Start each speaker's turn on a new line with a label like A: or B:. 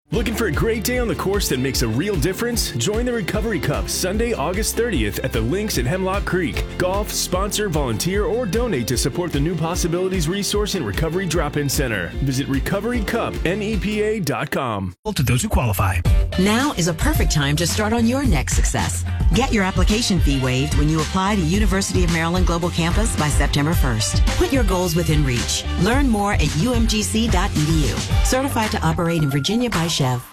A: Looking for a great day on the course that makes a real difference? Join the Recovery Cup Sunday, August 30th at the Links at Hemlock Creek. Golf, sponsor, volunteer, or donate to support the New Possibilities Resource and Recovery Drop-In Center. Visit recoverycupnepa.com.
B: To those who qualify.
C: Now is a perfect time to start on your next success. Get your application fee waived when you apply to University of Maryland Global Campus by September 1st. Put your goals within reach. Learn more at umgc.edu. Certified to operate in Virginia by Chev.